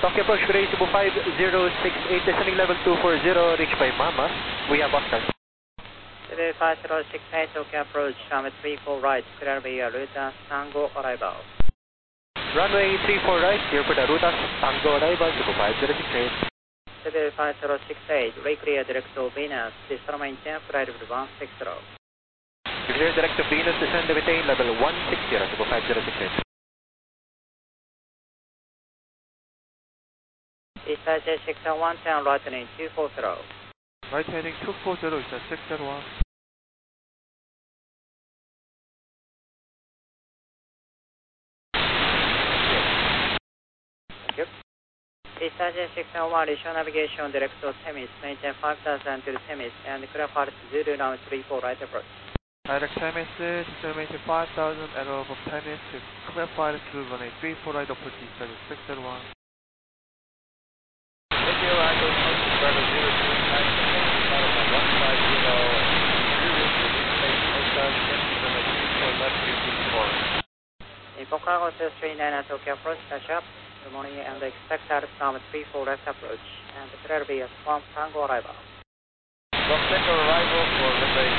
Tokyo approach, good day, Cebu 5068, descending level 240, reached by Mama. We have Oscar. Cebu 5068, Tokyo approach, runway 34 right, clear via Rutas Tango arrival. Runway 34 right, here for the Rutas Tango arrival, Cebu 5068. Cebu 5068, reclear direct to Venus, descend maintain flight level 160. Clear direct to Venus, descend and maintain level 160, Cebu 5068. Eastern Jet 601, turn right heading 240. Right heading 240, is at 601. Thank you. Eastern Jet 601, resume navigation direct to Temis, maintain 5000 to Temis, and clear for Zulu runway 34 right approach. Direct Temis, descend maintain 5000, arrow above Temis, to clear flight through runway 34 right approach, Eastern Jet 601. Tokyo Echo, Bravo 029, Info cargo 239 Tokyo approach, catch up. Good morning, and expect that from 34 left approach, and clear via Swamp Tango arrival. Swamp Tango arrival for runway